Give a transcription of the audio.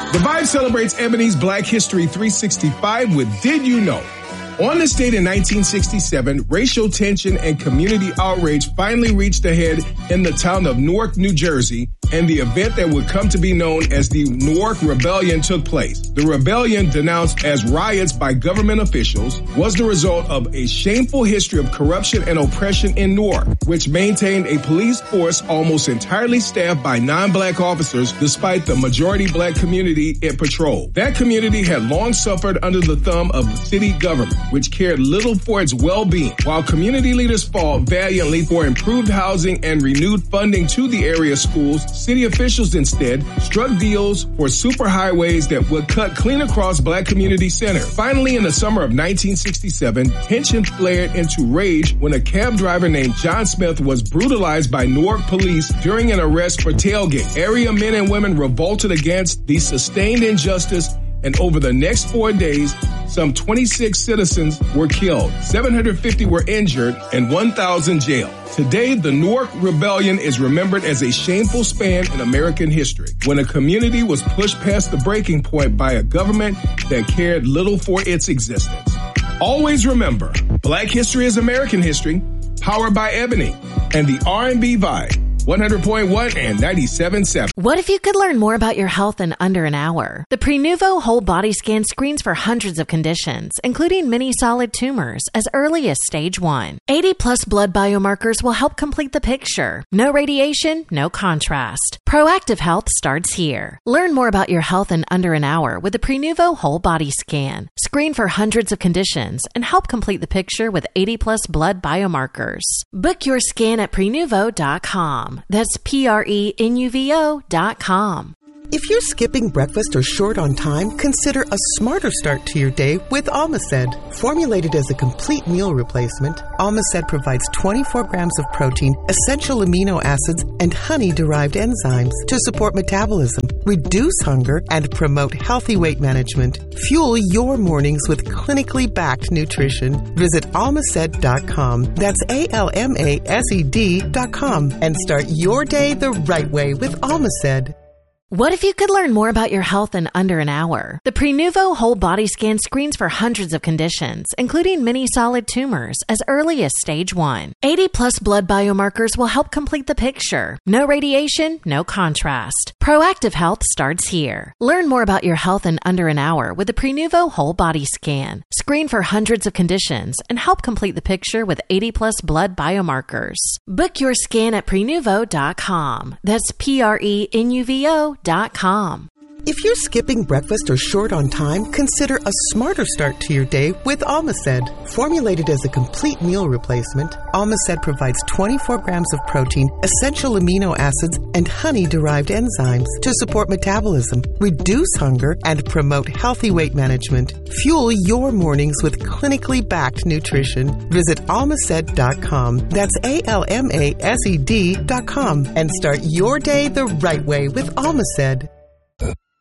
The Vibe celebrates Ebony's Black History 365 with Did You Know? On this date in 1967, racial tension and community outrage finally reached a head in the town of Newark, New Jersey, and the event that would come to be known as the Newark Rebellion took place. The rebellion, denounced as riots by government officials, was the result of a shameful history of corruption and oppression in Newark, which maintained a police force almost entirely staffed by non-black officers despite the majority black community it patrolled. That community had long suffered under the thumb of the city government, which cared little for its well-being, while community leaders fought valiantly for improved housing and renewed funding to the area schools. City officials instead struck deals for superhighways that would cut clean across black community center. Finally, in the summer of 1967, tension flared into rage when a cab driver named John Smith was brutalized by Newark police during an arrest for tailgate. Area men and women revolted against the sustained injustice, and over the next 4 days, some 26 citizens were killed, 750 were injured, and 1,000 jailed. Today, the Newark Rebellion is remembered as a shameful span in American history, when a community was pushed past the breaking point by a government that cared little for its existence. Always remember, Black history is American history, powered by Ebony and the R&B Vibe. 100.1 and 97.7. What if you could learn more about your health in under an hour? The Prenuvo Whole Body Scan screens for hundreds of conditions, including many solid tumors, as early as stage 1. 80-plus blood biomarkers will help complete the picture. No radiation, no contrast. Proactive health starts here. Learn more about your health in under an hour with the Prenuvo Whole Body Scan. Screen for hundreds of conditions and help complete the picture with 80-plus blood biomarkers. Book your scan at Prenuvo.com. That's Prenuvo.com. If you're skipping breakfast or short on time, consider a smarter start to your day with Almaced. Formulated as a complete meal replacement, Almaced provides 24 grams of protein, essential amino acids, and honey-derived enzymes to support metabolism, reduce hunger, and promote healthy weight management. Fuel your mornings with clinically backed nutrition. Visit Almaced.com. That's ALMASED.com and start your day the right way with Almaced. What if you could learn more about your health in under an hour? The Prenuvo Whole Body Scan screens for hundreds of conditions, including many solid tumors, as early as stage 1. 80-plus blood biomarkers will help complete the picture. No radiation, no contrast. Proactive health starts here. Learn more about your health in under an hour with the Prenuvo Whole Body Scan. Screen for hundreds of conditions and help complete the picture with 80-plus blood biomarkers. Book your scan at Prenuvo.com. That's Prenuvo.com. If you're skipping breakfast or short on time, consider a smarter start to your day with Almaced. Formulated as a complete meal replacement, Almaced provides 24 grams of protein, essential amino acids, and honey-derived enzymes to support metabolism, reduce hunger, and promote healthy weight management. Fuel your mornings with clinically backed nutrition. Visit Almaced.com. That's ALMASED.com and start your day the right way with Almaced.